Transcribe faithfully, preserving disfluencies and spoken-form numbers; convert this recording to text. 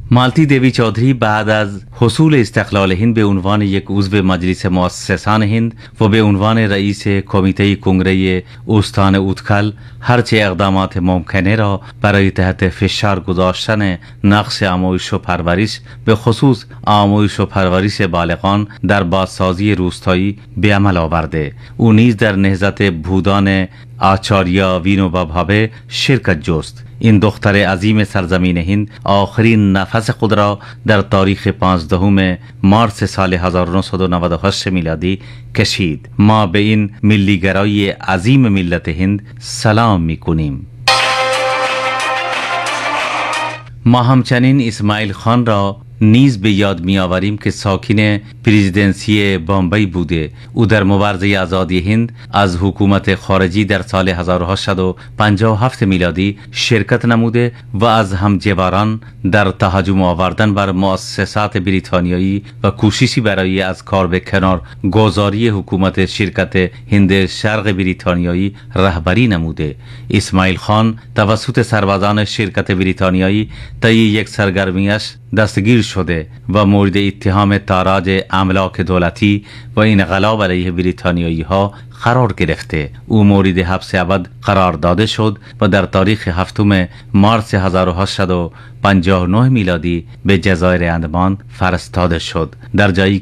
مالتی دیوی چودھری بعد از حصول استقلال هند به عنوان یک عضو مجلس مؤسسان هند و به عنوان رئیس کمیته کنگره استان اوتکل هرچه اقدامات ممکنه را برای تحت فشار گذاشتن نقش آموزش و پرورش به خصوص آموزش و پرورش بالغان در بازسازی روستایی به عمل آورده. او نیز در نهضت بودان آچاریا وینوبا بھاوه شرکت جست. این دختر عظیم سرزمین هند آخرین نفس خود را در تاریخ پانزدهم مارس سال هزار و نهصد و نود و هشت میلادی کشید. ما به این ملیگرای عظیم ملت هند سلام می کنیم. ما همچنین اسماعیل خان را نیز به یاد می آوریم که ساکن پریزیدنسی بامبی بوده. او در مبارزه آزادی هند از حکومت خارجی در سال هزار و هشتصد و پنجاه و هفت میلادی شرکت نموده و از همجواران در تهاجم آوردن بر مؤسسات بریتانیایی و کوششی برای از کار به کنار گذاری حکومت شرکت هند شرق بریتانیایی رهبری نموده. اسماعیل خان توسط سربازان شرکت بریتانیایی طی یک سرگرمیش دستگیر شده و مورد اتهام تاراج املاک دولتی و انقلاب علیه بریتانیایی ها قرار گرفته. او مورد حبس ابد قرار داده شد و در تاریخ هفتم مارس هزار و هشتصد و پنجاه و نه میلادی به جزایر اندمان فرستاده شد، در جایی